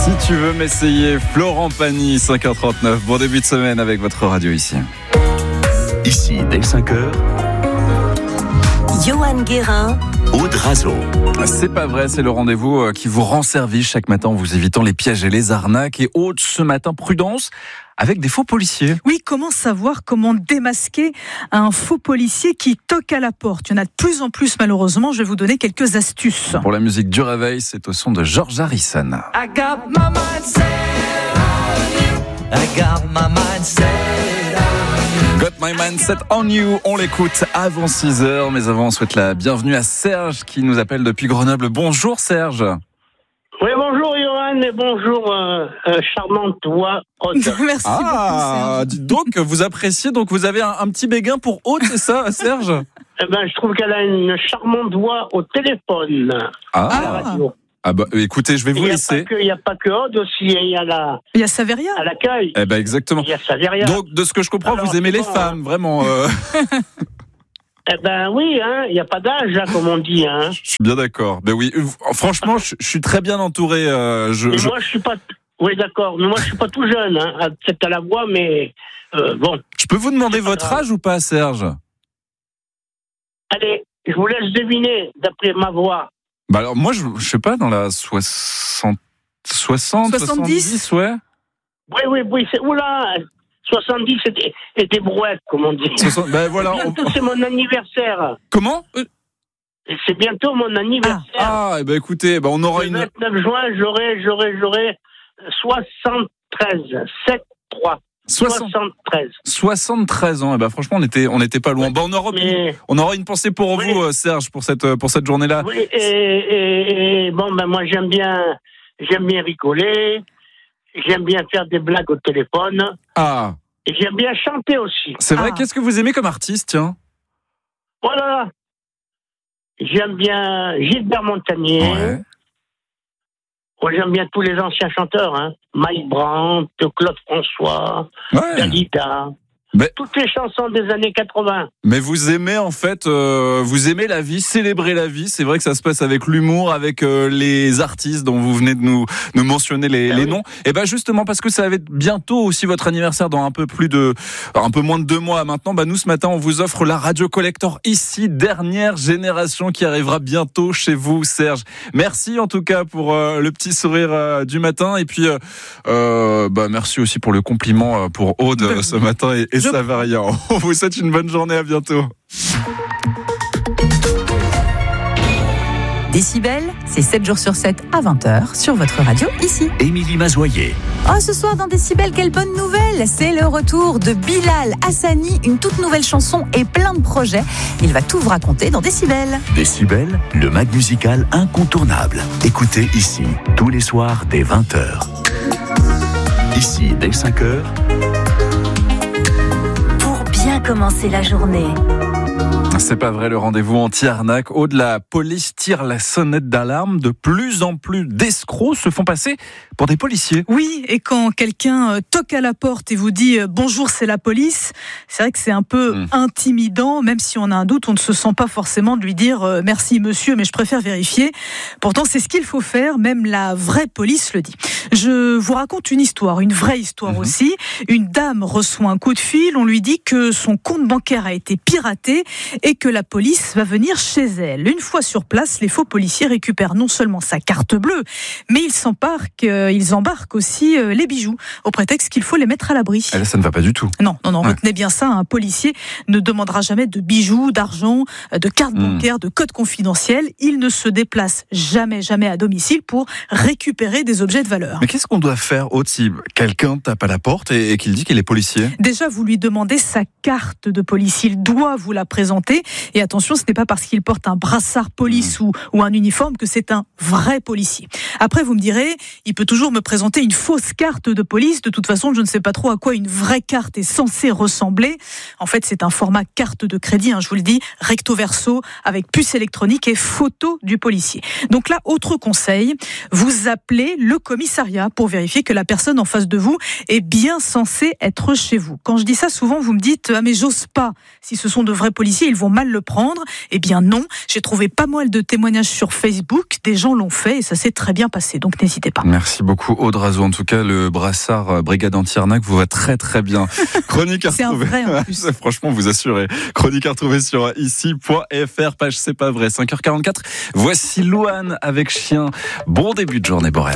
Si tu veux m'essayer, Florent Pagny, 5h39. Bon début de semaine avec votre radio ici. Ici, dès 5h, Johan Guérin, Aude Razo. C'est pas vrai, c'est le rendez-vous qui vous rend service chaque matin en vous évitant les pièges et les arnaques. Et Aude, ce matin, prudence avec des faux policiers. Oui, comment savoir, comment démasquer un faux policier qui toque à la porte? Il y en a de plus en plus, malheureusement. Je vais vous donner quelques astuces. Pour la musique du réveil, c'est au son de George Harrison. I got my mind set on you. I got my mind set on you. Got my mindset on you. On l'écoute avant 6h, mais avant on souhaite la bienvenue à Serge qui nous appelle depuis Grenoble. Bonjour Serge. Oui, bonjour Johan et bonjour charmante voix Aude. Merci beaucoup, Dites donc, vous appréciez, donc vous avez un petit béguin pour Aude, c'est ça Serge? Eh ben, je trouve qu'elle a une charmante voix au téléphone, à la radio. Ah bah écoutez, je vais vous laisser. Il n'y a pas que Aude aussi, il y a Il y a Saveria. à l'accueil. Eh ben exactement. Il y a Saveria. Donc de ce que je comprends, Alors, vous aimez les bon, femmes, vraiment. Eh ben oui, hein, il n'y a pas d'âge, hein, comme on dit. Hein. Je suis bien d'accord. Ben oui, franchement, je suis très bien entouré. Moi, je suis pas. Oui, d'accord. Mais moi, je suis pas tout jeune, hein, peut-être à la voix, mais bon. Je peux vous demander votre âge ou pas, Serge? Allez, je vous laisse deviner d'après ma voix. Bah alors moi, je sais pas, dans la 60, 70, ouais. Oui, c'est oula. 70 et des brouettes, comme on dit. Ben voilà. Bientôt, c'est mon anniversaire. Comment? C'est bientôt mon anniversaire. Ah, et ben écoutez, on aura Le 29 juin, j'aurai 73. 7-3. 73. 73 ans. Et ben franchement, on était pas loin. On aura une pensée pour vous, Serge, pour cette journée-là. Oui, et bon, moi j'aime bien rigoler. J'aime bien faire des blagues au téléphone. Ah. Et j'aime bien chanter aussi. C'est vrai, qu'est-ce que vous aimez comme artiste, tiens? Voilà. J'aime bien Gilbert Montagnier. Ouais. Moi, j'aime bien tous les anciens chanteurs, hein. Mike Brandt, Claude François, Dalida. Toutes les chansons des années 80. Mais vous aimez en fait, vous aimez la vie, célébrer la vie. C'est vrai que ça se passe avec l'humour, avec les artistes dont vous venez de nous mentionner les noms. Et ben justement parce que ça va être bientôt aussi votre anniversaire dans un peu moins de 2 mois maintenant. Nous ce matin on vous offre la Radio Collector ici, dernière génération qui arrivera bientôt chez vous, Serge. Merci en tout cas pour le petit sourire du matin et puis merci aussi pour le compliment pour Aude ce matin et ça va rien. On vous souhaite une bonne journée, à bientôt. Décibel, c'est 7 jours sur 7 à 20h sur votre radio ici. Émilie Mazoyer. Oh, ce soir dans Décibel, quelle bonne nouvelle! C'est le retour de Bilal Hassani, une toute nouvelle chanson et plein de projets. Il va tout vous raconter dans Décibel. Décibel, le mag musical incontournable. Écoutez ici, tous les soirs dès 20h. Ici, dès 5h. Bien commencer la journée. C'est pas vrai, le rendez-vous anti-arnaque. Au-delà, la police tire la sonnette d'alarme. De plus en plus d'escrocs se font passer pour des policiers. Oui, et quand quelqu'un toque à la porte et vous dit « Bonjour, c'est la police », c'est vrai que c'est un peu intimidant. Même si on a un doute, on ne se sent pas forcément de lui dire « Merci monsieur, mais je préfère vérifier ». Pourtant, c'est ce qu'il faut faire. Même la vraie police le dit. Je vous raconte une histoire, une vraie histoire aussi. Une dame reçoit un coup de fil. On lui dit que son compte bancaire a été piraté et que la police va venir chez elle. Une fois sur place, les faux policiers récupèrent non seulement sa carte bleue, mais ils embarquent aussi les bijoux, au prétexte qu'il faut les mettre à l'abri. Et là, ça ne va pas du tout. Non, retenez bien ça, un policier ne demandera jamais de bijoux, d'argent, de carte bancaire, de code confidentiel. Il ne se déplace jamais à domicile pour récupérer des objets de valeur. Mais qu'est-ce qu'on doit faire, Aude, si quelqu'un tape à la porte et qu'il dit qu'il est policier? Déjà, vous lui demandez sa carte de policier. Il doit vous la présenter. Et attention, ce n'est pas parce qu'il porte un brassard police ou un uniforme que c'est un vrai policier. Après, vous me direz, il peut toujours me présenter une fausse carte de police. De toute façon, je ne sais pas trop à quoi une vraie carte est censée ressembler. En fait, c'est un format carte de crédit, je vous le dis, recto verso, avec puce électronique et photo du policier. Donc là, autre conseil, vous appelez le commissariat pour vérifier que la personne en face de vous est bien censée être chez vous. Quand je dis ça, souvent, vous me dites « Ah mais j'ose pas. Si ce sont de vrais policiers, ils vont vont mal le prendre. Eh bien non, j'ai trouvé pas mal de témoignages sur Facebook, des gens l'ont fait et ça s'est très bien passé, donc n'hésitez pas. Merci beaucoup Aude Razou, en tout cas le brassard Brigade Anti-Arnaque vous va très très bien. Chronique à retrouver. C'est un vrai en plus. Franchement, vous assurez. Chronique à retrouver sur ici.fr, page C'est pas vrai, 5h44. Voici Louane avec Chien. Bon début de journée, Borem.